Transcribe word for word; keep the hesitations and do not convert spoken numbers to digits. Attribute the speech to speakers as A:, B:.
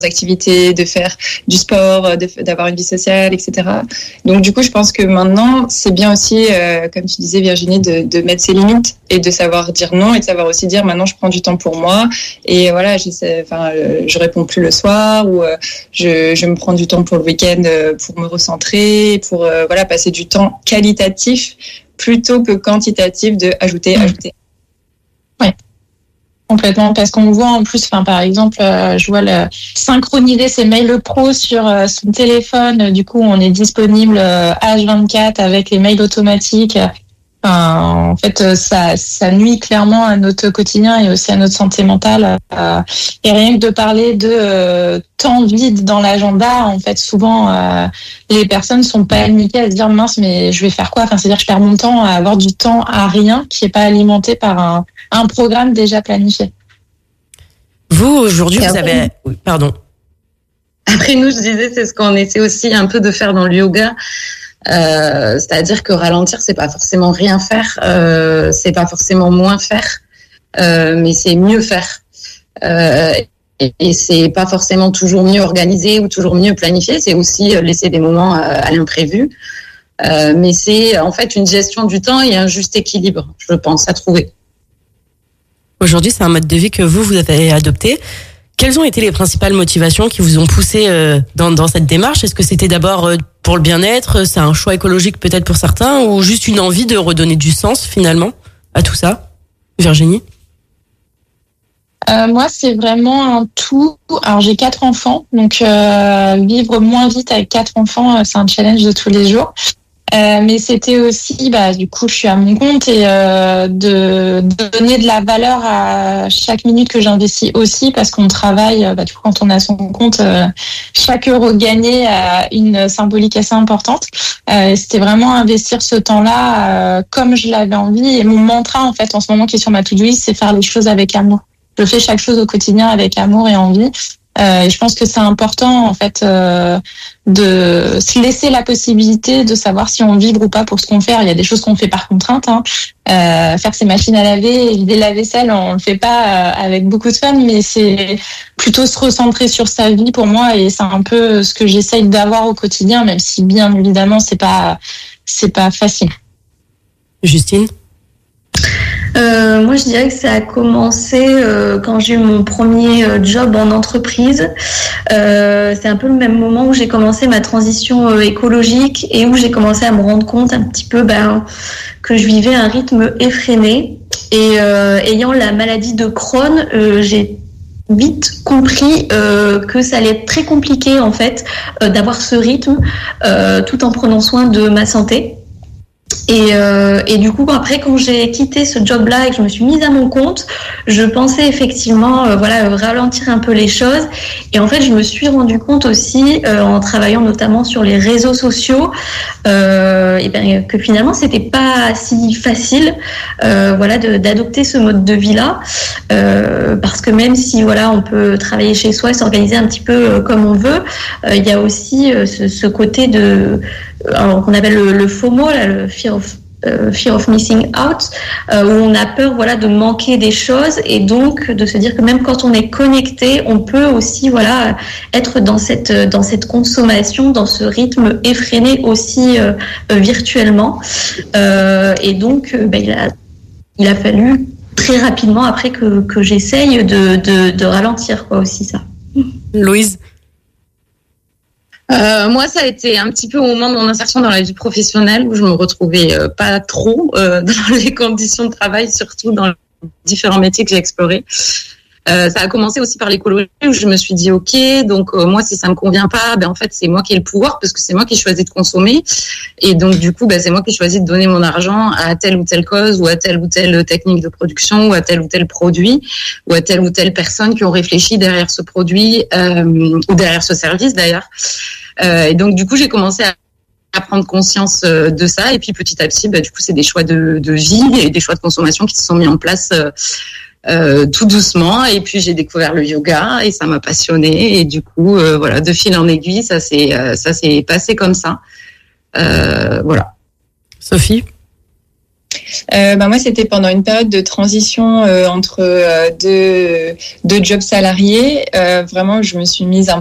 A: activités, de faire du sport, de, d'avoir une vie sociale, et cetera. Donc du coup, je pense que maintenant, c'est bien aussi, euh, comme tu disais Virginie, de, de mettre ses limites et de savoir dire non et de savoir aussi dire maintenant je prends du temps pour moi et voilà, j'essaie, enfin, euh, je réponds plus le soir ou euh, je, je me prends du temps pour le week-end euh, pour me recentrer, pour euh, voilà passer du temps qualitatif plutôt que quantitatif de ajouter, mmh. ajouter.
B: Ouais. Complètement, parce qu'on voit en plus, enfin par exemple, euh, je vois le synchroniser ses mails pro sur euh, son téléphone. Du coup, on est disponible euh, H vingt-quatre avec les mails automatiques. Enfin, en fait, ça, ça nuit clairement à notre quotidien et aussi à notre santé mentale. Euh, et rien que de parler de euh, temps vide dans l'agenda, en fait, souvent euh, les personnes sont paniquées à se dire mince, mais je vais faire quoi ? Enfin, c'est-à-dire que je perds mon temps à avoir du temps à rien qui est pas alimenté par un un programme déjà planifié.
C: Vous, aujourd'hui, vous avez... Oui, pardon.
D: Après, nous, je disais, c'est ce qu'on essaie aussi un peu de faire dans le yoga. Euh, c'est-à-dire que ralentir, c'est pas forcément rien faire. Euh, c'est pas forcément moins faire. Euh, mais c'est mieux faire. Euh, et, et c'est pas forcément toujours mieux organisé ou toujours mieux planifié. C'est aussi laisser des moments à, à l'imprévu. Euh, mais c'est en fait une gestion du temps et un juste équilibre, je pense, à trouver.
C: Aujourd'hui, c'est un mode de vie que vous, vous avez adopté. Quelles ont été les principales motivations qui vous ont poussé dans, dans cette démarche ? Est-ce que c'était d'abord pour le bien-être ? C'est un choix écologique peut-être pour certains ou juste une envie de redonner du sens finalement à tout ça ? Virginie ?
B: Euh, moi, c'est vraiment un tout. Alors, j'ai quatre enfants, donc euh, vivre moins vite avec quatre enfants, c'est un challenge de tous les jours. Euh, mais c'était aussi, bah, du coup, je suis à mon compte et euh, de, de donner de la valeur à chaque minute que j'investis aussi parce qu'on travaille, bah, du coup, quand on est à son compte, euh, chaque euro gagné a une symbolique assez importante. Euh, c'était vraiment investir ce temps-là euh, comme je l'avais envie. Et mon mantra, en fait, en ce moment qui est sur ma to-do list, c'est faire les choses avec amour. Je fais chaque chose au quotidien avec amour et envie. Euh, et je pense que c'est important en fait euh, de se laisser la possibilité de savoir si on vibre ou pas pour ce qu'on fait. Il y a des choses qu'on fait par contrainte. Hein. Euh, faire ses machines à laver, vider la vaisselle, on le fait pas euh, avec beaucoup de fun, mais c'est plutôt se recentrer sur sa vie pour moi et c'est un peu ce que j'essaye d'avoir au quotidien, même si bien évidemment c'est pas c'est pas facile.
C: Justine ?
E: Euh, moi, je dirais que ça a commencé euh, quand j'ai eu mon premier euh, job en entreprise. Euh, c'est un peu le même moment où j'ai commencé ma transition euh, écologique et où j'ai commencé à me rendre compte un petit peu ben, que je vivais un rythme effréné. Et euh, ayant la maladie de Crohn, euh, j'ai vite compris euh, que ça allait être très compliqué en fait euh, d'avoir ce rythme euh, tout en prenant soin de ma santé. Et, euh, et du coup, après, quand j'ai quitté ce job-là et que je me suis mise à mon compte, je pensais effectivement, euh, voilà, ralentir un peu les choses. Et en fait, je me suis rendu compte aussi, euh, en travaillant notamment sur les réseaux sociaux, euh, et ben, que finalement, c'était pas si facile, euh, voilà, de, d'adopter ce mode de vie-là, euh, parce que même si, voilà, on peut travailler chez soi et s'organiser un petit peu euh, comme on veut, euh, il y a aussi euh, ce, ce côté de alors qu'on appelle le, le FOMO, là, le fear of, euh, fear of missing out, euh, où on a peur, voilà, de manquer des choses et donc de se dire que même quand on est connecté, on peut aussi, voilà, être dans cette dans cette consommation, dans ce rythme effréné aussi euh, virtuellement. Euh, et donc, euh, ben, il a il a fallu très rapidement après que que j'essaye de de, de ralentir, quoi, aussi ça.
C: Louise.
D: Euh, moi, ça a été un petit peu au moment de mon insertion dans la vie professionnelle où je me retrouvais euh, pas trop euh, dans les conditions de travail, surtout dans les différents métiers que j'ai explorés. Euh, ça a commencé aussi par l'écologie où je me suis dit ok, donc euh, moi si ça me convient pas, ben en fait c'est moi qui ai le pouvoir parce que c'est moi qui choisis de consommer et donc du coup ben c'est moi qui choisis de donner mon argent à telle ou telle cause ou à telle ou telle technique de production ou à tel ou tel produit ou à telle ou telle personne qui ont réfléchi derrière ce produit euh, ou derrière ce service d'ailleurs. Euh, et donc du coup j'ai commencé à à prendre conscience de ça et puis petit à petit bah, du coup c'est des choix de, de vie et des choix de consommation qui se sont mis en place euh, euh, tout doucement et puis j'ai découvert le yoga et ça m'a passionnée et du coup euh, voilà de fil en aiguille ça s'est euh, ça s'est passé comme ça euh, voilà.
C: Sophie.
A: Euh, bah moi, c'était pendant une période de transition euh, entre euh, deux, deux jobs salariés. Euh, vraiment, je me suis mise un